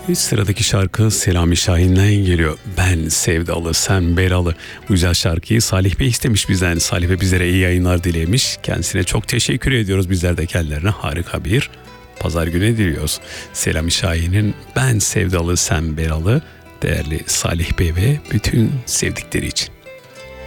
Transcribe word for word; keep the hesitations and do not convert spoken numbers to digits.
Sıradaki şarkı Selami Şahin'den geliyor. Ben sevdalı, sen belalı. Bu güzel şarkıyı Salih Bey istemiş bizden. Salih Bey bizlere iyi yayınlar dilemiş. Kendisine çok teşekkür ediyoruz. Bizler de kendilerine harika bir pazar günü diliyoruz. Selami Şahin'in Ben sevdalı, sen belalı, değerli Salih Bey ve bütün sevdikleri için.